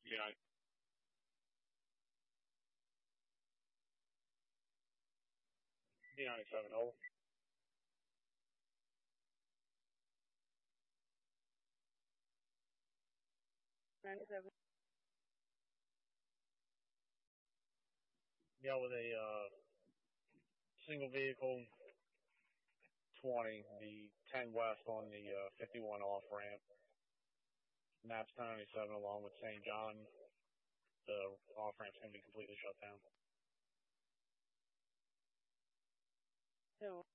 Yeah, D97 hole. Yeah, with a single vehicle 20, the 10 west on the 51 off ramp. Naps 97 along with St. John. The off ramp's going to be completely shut down.